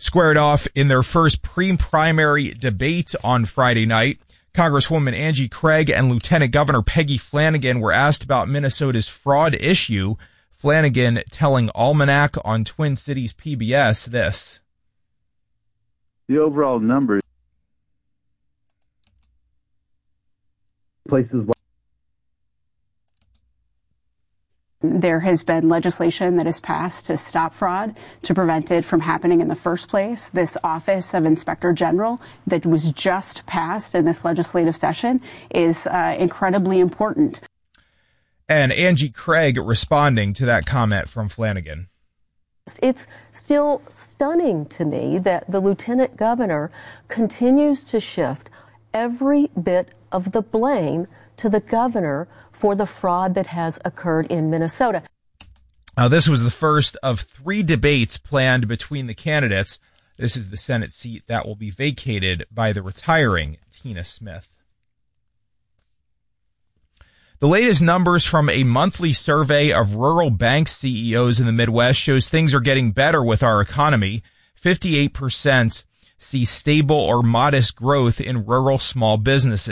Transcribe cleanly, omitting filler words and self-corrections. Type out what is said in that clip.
Squared off in their first pre-primary debate on Friday night. Congresswoman Angie Craig and Lieutenant Governor Peggy Flanagan were asked about Minnesota's fraud issue. Flanagan telling Almanac on Twin Cities PBS this. The overall numbers, places like there has been legislation that has passed to stop fraud, to prevent it from happening in the first place. This Office of Inspector General that was just passed in this legislative session is incredibly important. And Angie Craig responding to that comment from Flanagan. It's still stunning to me that the lieutenant governor continues to shift every bit of the blame to the governor for the fraud that has occurred in Minnesota. Now, this was the first of 3 debates planned between the candidates. This is the Senate seat that will be vacated by the retiring Tina Smith. The latest numbers from a monthly survey of rural bank CEOs in the Midwest shows things are getting better with our economy. 58% see stable or modest growth in rural small businesses.